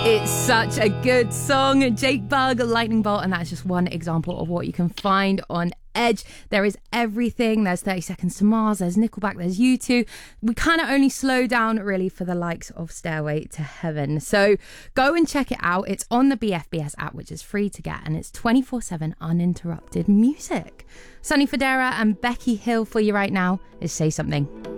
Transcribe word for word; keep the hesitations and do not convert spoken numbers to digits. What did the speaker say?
It's such a good song. Jake Bugg, Lightning Bolt, and that's just one example of what you can find on Edge. There is everything. There's thirty Seconds to Mars, there's Nickelback, there's U two. We kind of only slow down really for the likes of Stairway to Heaven. So go and check it out. It's on the B F B S app, which is free to get, and it's twenty-four seven uninterrupted music. Sonny Fodera and Becky Hill for you right now is Say Something.